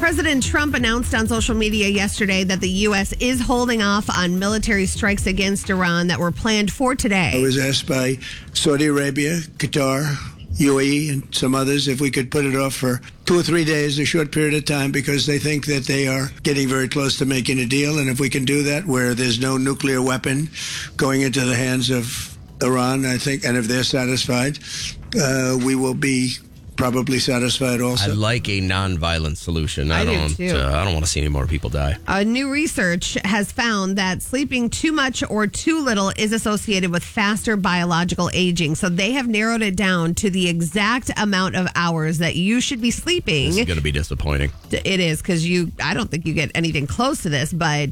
President Trump announced on social media yesterday that the U.S. is holding off on military strikes against Iran that were planned for today. I was asked by Saudi Arabia, Qatar, UAE, and some others if we could put it off for 2 or 3 days, a short period of time, because they think that they are getting very close to making a deal. And if we can do that where there's no nuclear weapon going into the hands of Iran, I think, and if they're satisfied, we will be probably satisfied also. I like a non-violent solution. I do too. I don't want to see any more people die. New research has found that sleeping too much or too little is associated with faster biological aging. So they have narrowed it down to the exact amount of hours that you should be sleeping. This is going to be disappointing. It is, because I don't think you get anything close to this, but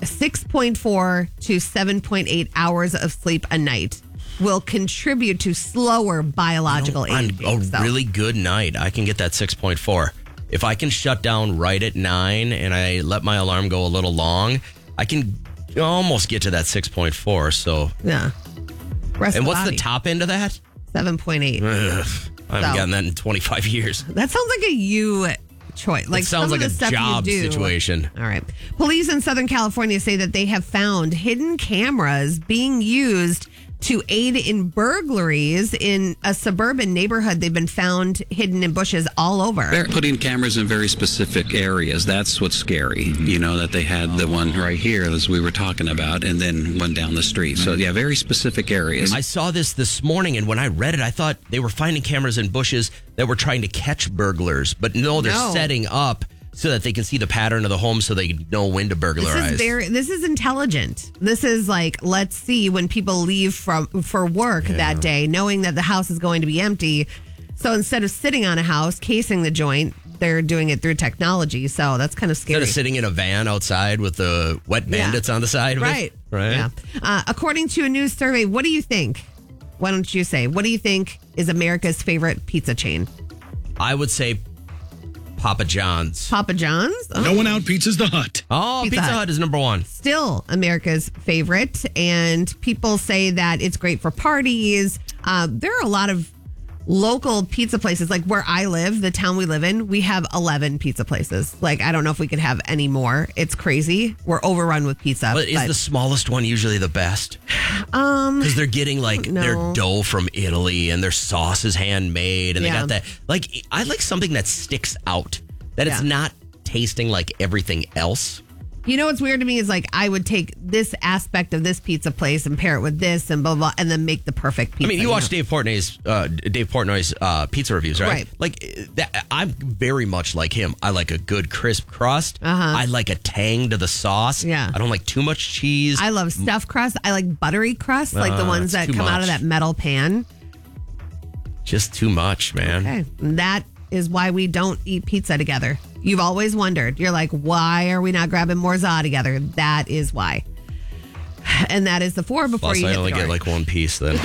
6.4 to 7.8 hours of sleep a night will contribute to slower biological aging. On a really good night, I can get that 6.4. If I can shut down right at 9 and I let my alarm go a little long, I can almost get to that 6.4. So yeah. And what's the top end of that? 7.8. I haven't gotten that in 25 years. That sounds like a you choice. Like, it sounds like a job situation. All right. Police in Southern California say that they have found hidden cameras being used to aid in burglaries in a suburban neighborhood. They've been found hidden in bushes all over. They're putting cameras in very specific areas. That's what's scary. You know, that they had the one right here, as we were talking about, and then one down the street. So, yeah, very specific areas. I saw this morning, and when I read it, I thought they were finding cameras in bushes that were trying to catch burglars. But no, they're setting up so that they can see the pattern of the home so they know when to burglarize. This is intelligent. This is like, let's see when people leave for work that day, knowing that the house is going to be empty. So instead of sitting on a house, casing the joint, they're doing it through technology. So that's kind of scary. Instead of sitting in a van outside with the wet bandits on the side of it. Right. Yeah. According to a new survey, what do you think? Why don't you say, what do you think is America's favorite pizza chain? I would say Papa John's. Papa John's? Oh. No one out Pizza's the Hut. Oh, Pizza Hut is number one. Still America's favorite. And people say that it's great for parties. There are a lot of local pizza places. Like where I live, the town we live in, we have 11 pizza places. Like, I don't know if we could have any more. It's crazy. We're overrun with pizza. But is the smallest one usually the best? Because they're getting their dough from Italy and their sauce is handmade and they got that. Like, I like something that sticks out, that it's not tasting like everything else. You know what's weird to me is, like, I would take this aspect of this pizza place and pair it with this and blah, blah, and then make the perfect pizza. I mean, you watch Dave Portnoy's pizza reviews, right? Right. Like, I'm very much like him. I like a good crisp crust. I like a tang to the sauce. Yeah. I don't like too much cheese. I love stuffed crust. I like buttery crust, like the ones that come out of that metal pan. Just too much, man. Okay. That is why we don't eat pizza together. You've always wondered. You're like, why are we not grabbing more za together? That is why. And that is the 4 before Plus, you hit I only the door. get like one piece then.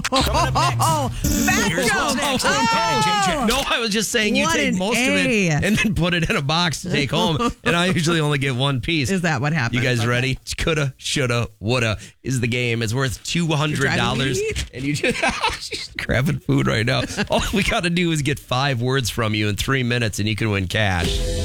Fat joke. No, I was just saying you take most of it and then put it in a box to take home. And I usually only get one piece. Is that what happened? You guys ready? Coulda, shoulda, woulda is the game. It's worth $200. And you just she's grabbing food right now. All we got to do is get 5 words from you in 3 minutes and you can win cash.